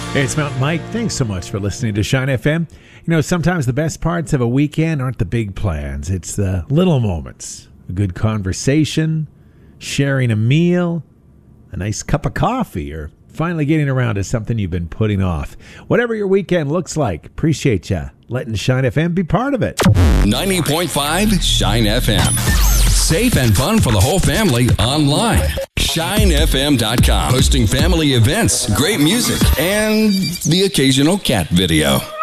Hey, it's Mountain Mike. Thanks so much for listening to Shine FM. You know, sometimes the best parts of a weekend aren't the big plans. It's the little moments. A good conversation, sharing a meal, a nice cup of coffee, or finally getting around to something you've been putting off. Whatever your weekend looks like, appreciate you letting Shine FM be part of it. 90.5 Shine FM. Safe and fun for the whole family online. ShineFM.com. Hosting family events, great music, and the occasional cat video.